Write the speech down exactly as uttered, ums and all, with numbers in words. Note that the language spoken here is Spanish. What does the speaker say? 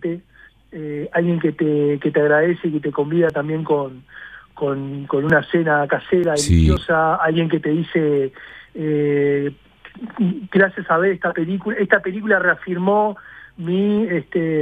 aporte, eh, alguien que te, que te agradece y que te convida también con, con, con una cena casera deliciosa, sí. Alguien que te dice, eh, gracias a ver esta película, esta película reafirmó mi... este